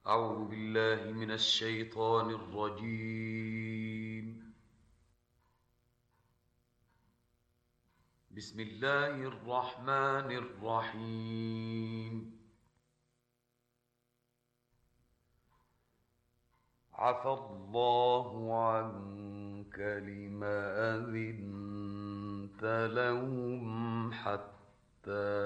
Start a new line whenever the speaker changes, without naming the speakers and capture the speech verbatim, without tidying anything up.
أعوذ بالله من الشيطان الرجيم. بسم الله الرحمن الرحيم. عفى الله عنك لم أذنت لهم حتى